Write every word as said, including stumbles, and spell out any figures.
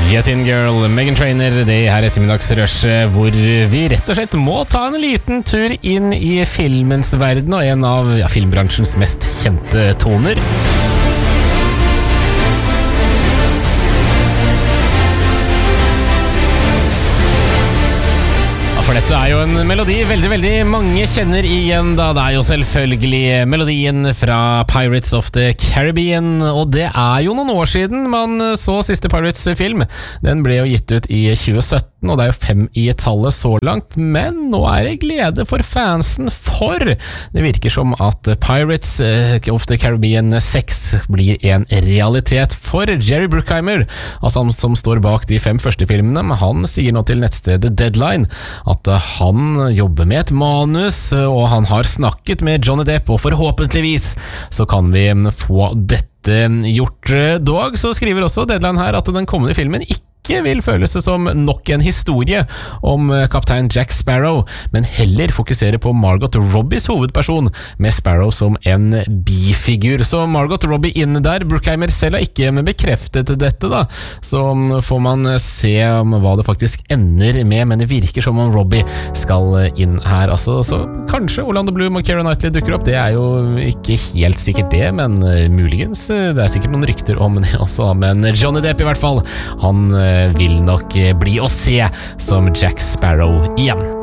Get In Girl, Meghan Trainor, det her ettermiddagsrushet hvor vi rett og slett må ta en liten tur inn i filmens verden og en av ja, filmbransjens mest kjente toner. For dette er jo en melodi veldig, veldig mange kjenner igjen da. Det er jo selvfølgelig melodien fra Pirates of the Caribbean, og det er jo noen år siden man så siste Pirates-film. Den ble jo gitt ut i tjue sytten, og det er jo fem i tallet så langt, men nå er det glede for fansen, for det virker som at Pirates of the Caribbean seks blir en realitet for Jerry Bruckheimer, altså han som står bak de fem første filmene. Men han sier nå til nettstedet Deadline at han jobber med et manus, og han har snakket med Johnny Depp, og forhåpentligvis så kan vi få dette gjort. Dog så skriver også Deadline her at den kommende filmen ikke ikke vil føles som nok en historie om kaptein Jack Sparrow, men heller fokusere på Margot Robbies hovedperson, med Sparrow som en bifigur. Så Margot Robbie inn der. Bruckheimer selv har ikke bekreftet dette da, så får man se hva det faktisk ender med, men det virker som om Robbie skal inn her. Altså, så kanskje Orlando Bloom og Keira Knightley dukker opp. Det er jo ikke helt sikkert det, men muligens. Det er sikkert noen rykter om det også, men Johnny Depp i hvert fall, han vil nok bli å se som Jack Sparrow igjen.